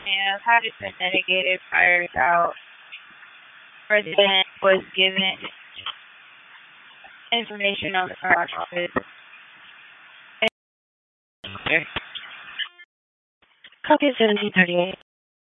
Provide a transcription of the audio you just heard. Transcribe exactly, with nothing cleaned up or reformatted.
and had it been mitigated prior to how President was given information on the front office. Copy seventeen thirty-eight.